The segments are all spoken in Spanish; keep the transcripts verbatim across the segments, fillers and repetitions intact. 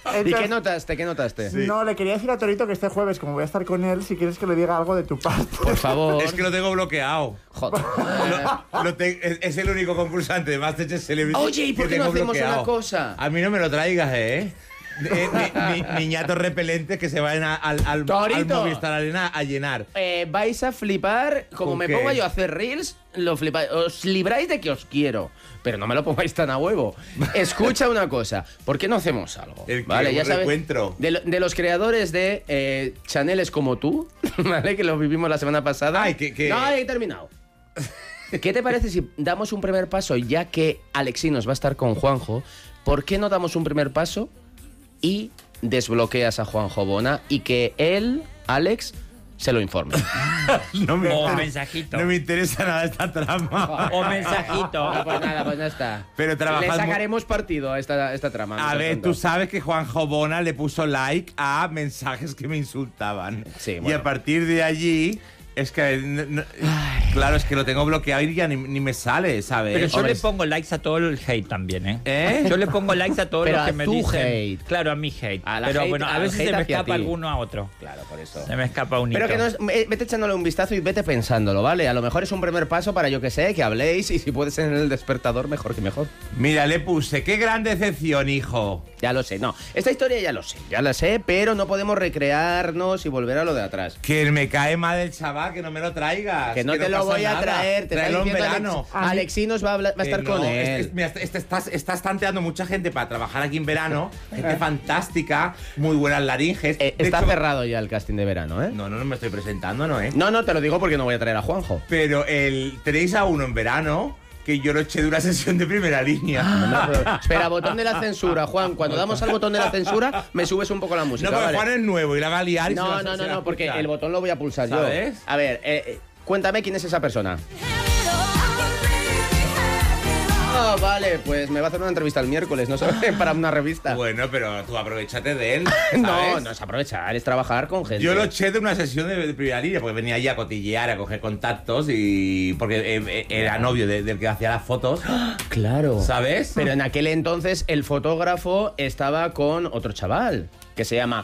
¿Y qué notaste? ¿Qué notaste? Sí. No, le quería decir a Torito que este jueves, como voy a estar con él, si quieres que le diga algo de tu parte. Por favor. Es que lo tengo bloqueado. Joder. Lo, lo te, es, es el único concursante de Masterchef Celebrity. Oye, ¿y por que qué no tengo hacemos bloqueado. una cosa? A mí no me lo traigas, ¿eh? Eh, ni, ni, niñatos repelentes que se vayan a- al, al, al Torito. Movistar Arena a llenar. Eh, vais a flipar, como ¿Con me qué? ponga yo a hacer reels, lo flipáis. Os libráis de que os quiero, pero no me lo pongáis tan a huevo. Escucha una cosa, ¿por qué no hacemos algo? El que ¿Vale? un Ya sabes, reencuentro. de, lo- de los creadores de eh, Chaneles como tú, ¿vale? Que lo vivimos la semana pasada. Ay, que- que- No, he terminado. ¿Qué te parece si damos un primer paso, ya que Alexinos va a estar con Juanjo? ¿Por qué no damos un primer paso y desbloqueas a Juanjo Bona y que él, Alex, se lo informe? No me, O mensajito. no me interesa nada esta trama. O mensajito. No, pues nada, pues ya está. Pero trabajas Le muy- sacaremos partido a esta, esta trama. no A seas ver, tonto. tú sabes que Juanjo Bona le puso like a mensajes que me insultaban. Sí, Y bueno. a partir de allí, es que. no- no- claro, es que lo tengo bloqueado y ya ni, ni me sale, ¿sabes? Pero yo Hombre, le pongo likes a todo el hate también, ¿eh? ¿Eh? Yo le pongo likes a todos Pero los que a me tu dicen. hate. Claro, a mi hate. A la Pero hate- bueno, a al veces hate se me hacia escapa ti. alguno a otro. Claro, por eso. Se me escapa un Pero que no es- eh, vete echándole un vistazo y vete pensándolo, ¿vale? A lo mejor es un primer paso para, yo que sé, que habléis y si puedes en el despertador, mejor que mejor. Mira, le puse, qué gran decepción, hijo. Ya lo sé, no. Esta historia ya lo sé, ya la sé, pero no podemos recrearnos y volver a lo de atrás. Que me cae mal el chaval, que no me lo traigas. Que no te lo pasa voy a nada. traer, te está Tráelo en diciendo verano. Alex- Alexinos va a, hablar- va a Que estar no, con es- él. es- mira, este- estás, estás tanteando mucha gente para trabajar aquí en verano. Gente fantástica, muy buenas laringes. Eh, De está hecho- cerrado ya el casting de verano, ¿eh? No, no, no me estoy presentando, ¿no, eh? No, no, te lo digo porque no voy a traer a Juanjo. Pero el, tenéis a uno en verano que yo lo eché de una sesión de primera línea. No, pero- espera, botón de la censura, Juan. Cuando damos al botón de la censura, me subes un poco la música. No, porque ¿vale? Juan es nuevo y la va a liar y se No, va- no, se no, va a no, porque escuchar. el botón lo voy a pulsar ¿Sabes? yo. A ver, eh, eh, cuéntame quién es esa persona. Ah, vale, pues me va a hacer una entrevista el miércoles, no sé, para una revista. Bueno, pero tú aprovechate de él. No, ¿sabes? no es aprovechar, es trabajar con gente. Yo lo eché de una sesión de, de primera línea porque venía allí a cotillear, a coger contactos y. Porque eh, eh, era novio de- del que hacía las fotos. Claro. ¿Sabes? Pero en aquel entonces el fotógrafo estaba con otro chaval que se llama.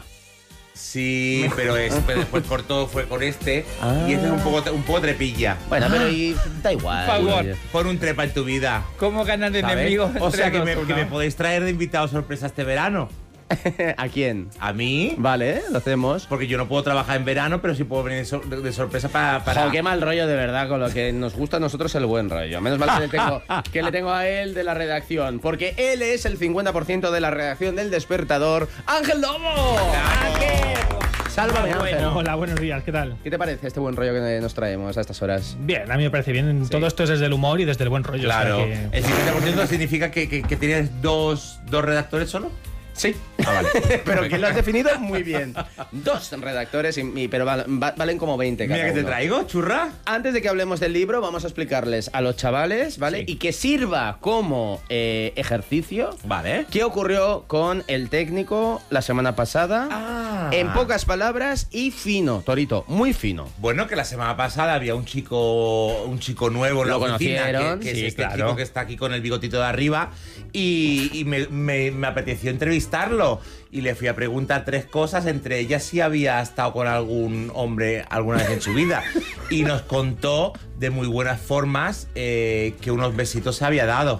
Sí, pero es, pero después cortó, fue con este. Ah. Y este es un poco, un poco trepilla. Bueno, pero y, da igual. Por favor. Pon un trepa en tu vida. ¿Cómo ganan ¿sabes? enemigos? O sea, entre que me, dos, que uno? me podéis traer de invitado sorpresa este verano. ¿A quién? A mí. Vale, lo hacemos. Porque yo no puedo trabajar en verano, pero sí puedo venir de, sor- de sorpresa para. para... Jo, qué mal rollo de verdad, con lo que nos gusta a nosotros el buen rollo. Menos mal que le tengo, que le tengo a él de la redacción, porque él es el cincuenta por ciento de la redacción del Despertador, Ángel Lobo. Ángel. Sálvame, Ah, Ángel. bueno. Hola, buenos días, ¿qué tal? ¿Qué te parece este buen rollo que nos traemos a estas horas? Bien, a mí me parece bien. Todo esto es desde el humor y desde el buen rollo. o sea Claro. que- El cincuenta por ciento significa que, que, que tienes dos, dos redactores solo. Sí. Ah, vale. Pero que lo has definido muy bien. Dos redactores, y, y- pero val- va- valen como veinte cada Mira que te uno. traigo, churra. Antes de que hablemos del libro, vamos a explicarles a los chavales, ¿vale? Sí. Y que sirva como eh, ejercicio. Vale. ¿Qué ocurrió con el técnico la semana pasada? Ah. En pocas palabras y fino, Torito, muy fino. Bueno, que la semana pasada había un chico un chico nuevo en la ¿Lo oficina, conocieron? que, que Sí, es este claro. chico que está aquí con el bigotito de arriba, y, y me, me- me apeteció entrevistarlo. Y le fui a preguntar tres cosas, entre ellas si había estado con algún hombre alguna vez en su vida. Y nos contó de muy buenas formas eh, que unos besitos se había dado.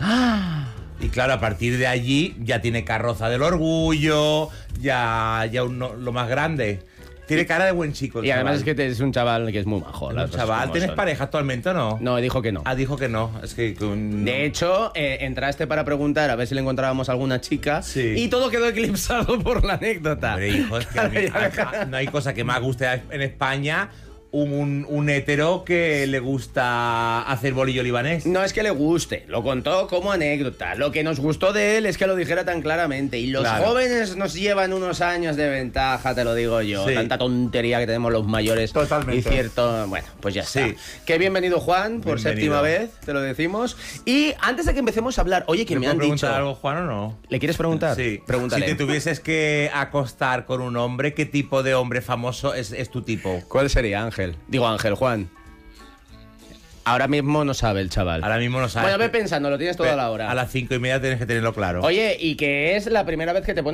Y claro, a partir de allí ya tiene carroza del orgullo, ya, ya uno- lo más grande. Tiene cara de buen chico. el Y además chaval. es que te- es un chaval que es muy majo. las Un cosas chaval, como ¿tienes son. pareja actualmente o no? No, dijo que no. Ah, dijo que no. Es que con... De hecho, eh, entraste para preguntar a ver si le encontrábamos alguna chica Sí. y todo quedó eclipsado por la anécdota. Hombre, hijo, es que a mí- a- a- no hay cosa que más guste en España un, un hétero que le gusta hacer bolillo libanés. No es que le guste, lo contó como anécdota. Lo que nos gustó de él es que lo dijera tan claramente. Y los Claro. jóvenes nos llevan unos años de ventaja, te lo digo yo. Sí. Tanta tontería que tenemos los mayores. Totalmente. Y cierto, bueno, pues ya está. Sí. Que bienvenido, Juan, por Bienvenido. séptima vez, te lo decimos. Y antes de que empecemos a hablar, oye, que ¿Le me puedo han preguntar dicho. algo, Juan, o no? ¿Le quieres preguntar? Sí. Pregúntale. Si te tuvieses que acostar con un hombre, ¿qué tipo de hombre famoso es, es tu tipo? ¿Cuál sería, Ángel? Digo, Ángel, Juan. Ahora mismo no sabe el chaval. Ahora mismo no sabes. Bueno, ve pensando, lo tienes toda la hora. A las cinco y media tienes que tenerlo claro. Oye, y que es la primera vez que te pones